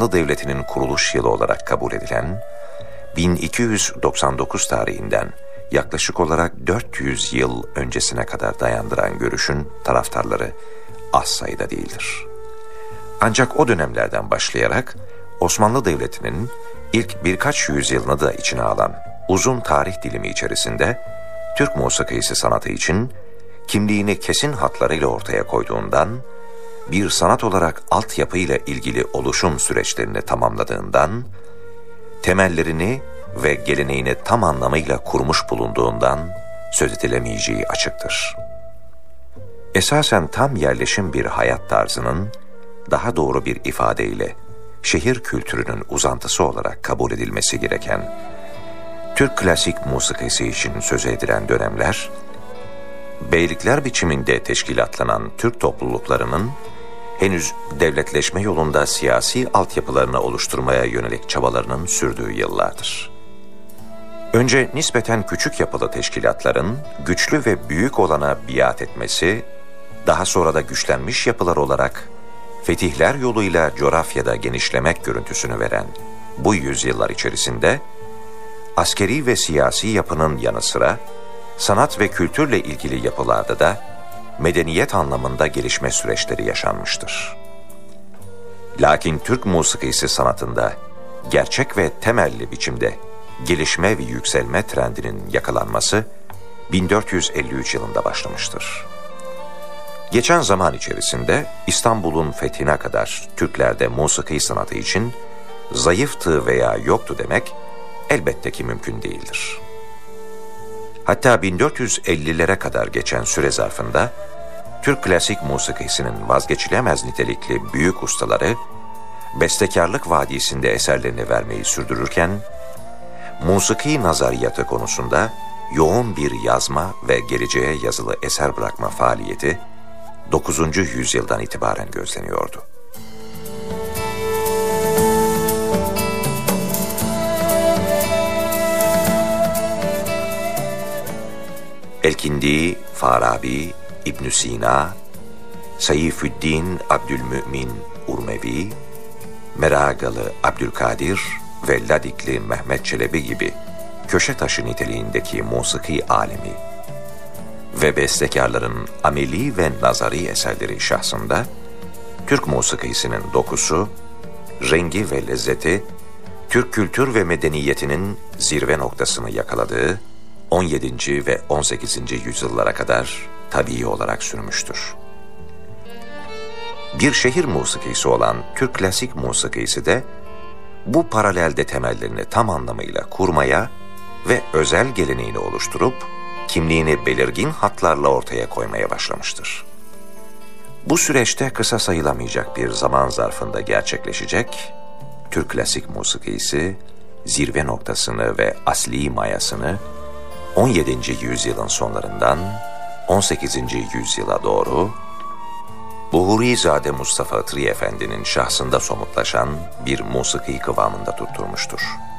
Osmanlı Devleti'nin kuruluş yılı olarak kabul edilen 1299 tarihinden yaklaşık olarak 400 yıl öncesine kadar dayandıran görüşün taraftarları az sayıda değildir. Ancak o dönemlerden başlayarak Osmanlı Devleti'nin ilk birkaç yüzyılını da içine alan uzun tarih dilimi içerisinde Türk musikisi sanatı için kimliğini kesin hatlarıyla ortaya koyduğundan, bir sanat olarak altyapıyla ilgili oluşum süreçlerini tamamladığından, temellerini ve geleneğini tam anlamıyla kurmuş bulunduğundan söz edilemeyeceği açıktır. Esasen tam yerleşim bir hayat tarzının, daha doğru bir ifadeyle şehir kültürünün uzantısı olarak kabul edilmesi gereken Türk klasik musikisi için söz edilen dönemler, beylikler biçiminde teşkilatlanan Türk topluluklarının henüz devletleşme yolunda siyasi altyapılarını oluşturmaya yönelik çabalarının sürdüğü yıllardır. Önce nispeten küçük yapılı teşkilatların güçlü ve büyük olana biat etmesi, daha sonra da güçlenmiş yapılar olarak fetihler yoluyla coğrafyada genişlemek görüntüsünü veren bu yüzyıllar içerisinde, askeri ve siyasi yapının yanı sıra sanat ve kültürle ilgili yapılarda da medeniyet anlamında gelişme süreçleri yaşanmıştır. Lakin Türk musikisi sanatında gerçek ve temelli biçimde gelişme ve yükselme trendinin yakalanması 1453 yılında başlamıştır. Geçen zaman içerisinde İstanbul'un fethine kadar Türklerde musiki sanatı için zayıftı veya yoktu demek elbette ki mümkün değildir. Hatta 1450'lere kadar geçen süre zarfında Türk klasik musikisinin vazgeçilemez nitelikli büyük ustaları bestekarlık vadisinde eserlerini vermeyi sürdürürken, musiki nazariyatı konusunda yoğun bir yazma ve geleceğe yazılı eser bırakma faaliyeti 9. yüzyıldan itibaren gözleniyordu. Elkindi, Farabi, İbn Sina, Seyfüddin Abdülmümin Urmevi, Meragalı Abdülkadir ve Ladikli Mehmet Çelebi gibi köşe taşı niteliğindeki musiki alemi ve bestekarların ameli ve nazari eserleri şahsında Türk musikisinin dokusu, rengi ve lezzeti Türk kültür ve medeniyetinin zirve noktasını yakaladığı 17. ve 18. yüzyıllara kadar tabii olarak sürmüştür. Bir şehir musikisi olan Türk klasik musikisi de bu paralelde temellerini tam anlamıyla kurmaya ve özel geleneğini oluşturup kimliğini belirgin hatlarla ortaya koymaya başlamıştır. Bu süreçte kısa sayılamayacak bir zaman zarfında gerçekleşecek, Türk klasik musikisi zirve noktasını ve asli mayasını 17. yüzyılın sonlarından 18. yüzyıla doğru Buhurizade Mustafa Itri Efendi'nin şahsında somutlaşan bir musiki kıvamında tutturmuştur.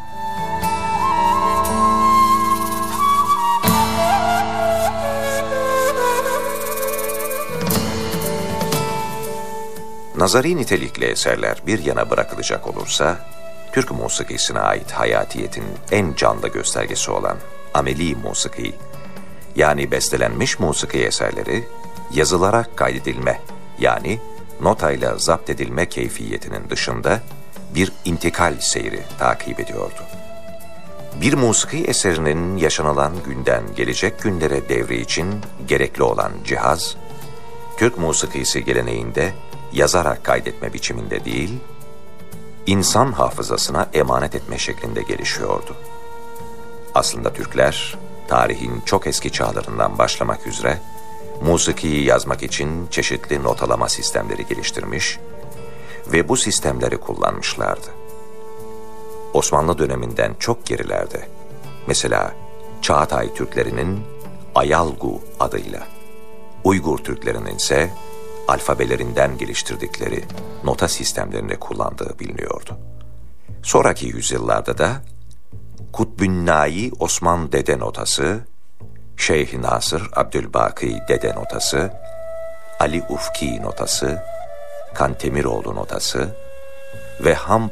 Nazari nitelikli eserler bir yana bırakılacak olursa, Türk musikisine ait hayatiyetin en canlı göstergesi olan ameli musiki, yani bestelenmiş musiki eserleri yazılarak kaydedilme, yani notayla zapt edilme keyfiyetinin dışında bir intikal seyri takip ediyordu. Bir musiki eserinin yaşanılan günden gelecek günlere devri için gerekli olan cihaz, Türk musikisi geleneğinde yazarak kaydetme biçiminde değil, insan hafızasına emanet etme şeklinde gelişiyordu. Aslında Türkler, tarihin çok eski çağlarından başlamak üzere, musikiyi yazmak için çeşitli notalama sistemleri geliştirmiş ve bu sistemleri kullanmışlardı. Osmanlı döneminden çok gerilerde, mesela Çağatay Türklerinin Ayalgu adıyla, Uygur Türklerinin ise alfabelerinden geliştirdikleri nota sistemlerini kullandığı biliniyordu. Sonraki yüzyıllarda da Kutbünnai Osman Dede notası, Şeyh Nasır Abdülbaki Dede notası, Ali Ufki notası, Kantemiroğlu notası ve Ham